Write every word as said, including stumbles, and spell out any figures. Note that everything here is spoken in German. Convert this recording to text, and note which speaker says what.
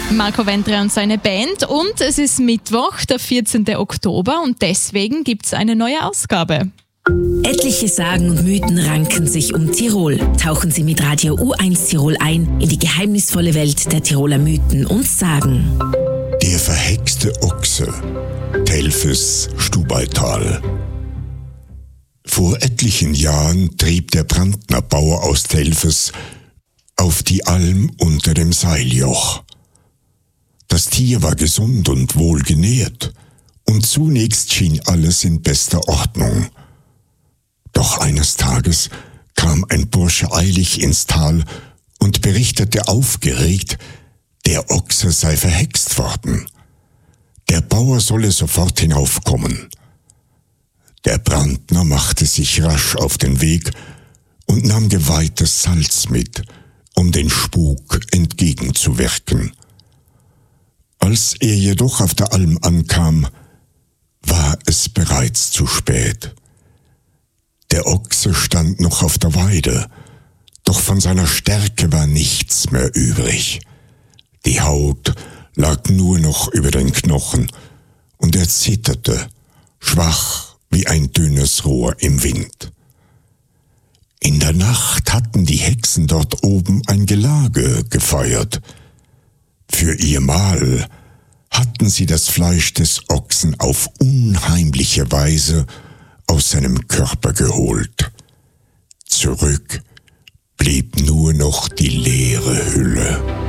Speaker 1: Marco Ventre und seine Band und es ist Mittwoch, der vierzehnten Oktober und deswegen gibt es eine neue Ausgabe.
Speaker 2: Etliche Sagen und Mythen ranken sich um Tirol. Tauchen Sie mit Radio U eins Tirol ein in die geheimnisvolle Welt der Tiroler Mythen und Sagen.
Speaker 3: Der verhexte Ochse, Telfes Stubaital. Vor etlichen Jahren trieb der Brandnerbauer aus Telfes auf die Alm unter dem Seiljoch. Das Tier war gesund und wohlgenährt und zunächst schien alles in bester Ordnung. Doch eines Tages kam ein Bursche eilig ins Tal und berichtete aufgeregt, der Ochse sei verhext worden. Der Bauer solle sofort hinaufkommen. Der Brandner machte sich rasch auf den Weg und nahm geweihtes Salz mit, um den Spuk entgegenzuwirken. Als er jedoch auf der Alm ankam, war es bereits zu spät. Der Ochse stand noch auf der Weide, doch von seiner Stärke war nichts mehr übrig. Die Haut lag nur noch über den Knochen und er zitterte, schwach wie ein dünnes Rohr im Wind. In der Nacht hatten die Hexen dort oben ein Gelage gefeiert. Für ihr Mahl hatten sie das Fleisch des Ochsen auf unheimliche Weise aus seinem Körper geholt. Zurück blieb nur noch die leere Hülle.